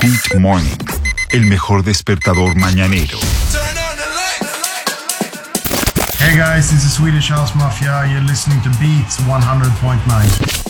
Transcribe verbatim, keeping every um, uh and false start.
Hit Morning, el mejor despertador mañanero. Hey guys, this is Swedish House Mafia. You're listening to Beats one hundred point nine.